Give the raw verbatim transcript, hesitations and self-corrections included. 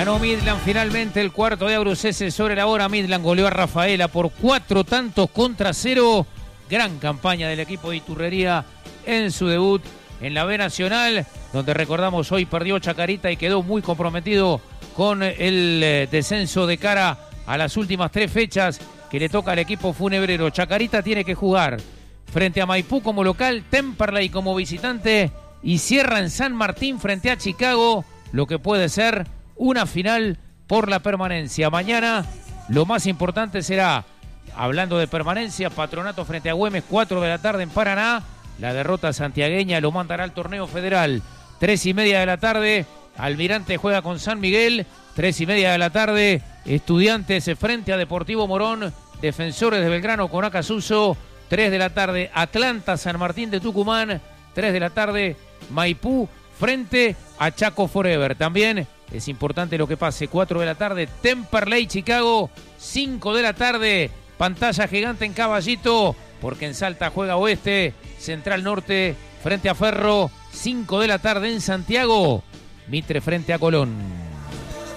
Ganó Midland finalmente el cuarto de Abrucese sobre la hora. Midland goleó a Rafaela por cuatro tantos contra cero. Gran campaña del equipo de Iturrería en su debut en la B Nacional, donde recordamos hoy perdió Chacarita y quedó muy comprometido con el descenso de cara a las últimas tres fechas que le toca al equipo funebrero. Chacarita tiene que jugar frente a Maipú como local, Temperley como visitante y cierra en San Martín frente a Chicago, lo que puede ser una final por la permanencia. Mañana lo más importante será, hablando de permanencia, Patronato frente a Güemes, cuatro de la tarde en Paraná. La derrota santiagueña lo mandará al torneo federal. Tres y media de la tarde, Almirante juega con San Miguel. Tres y media de la tarde, Estudiantes frente a Deportivo Morón. Defensores de Belgrano con Acasuso. Tres de la tarde, Atlanta San Martín de Tucumán. Tres de la tarde, Maipú frente a Chaco Forever. También es importante lo que pase. Cuatro de la tarde, Temperley Chicago. Cinco de la tarde, pantalla gigante en Caballito, porque en Salta juega Oeste, Central Norte frente a Ferro. Cinco de la tarde en Santiago, Mitre frente a Colón.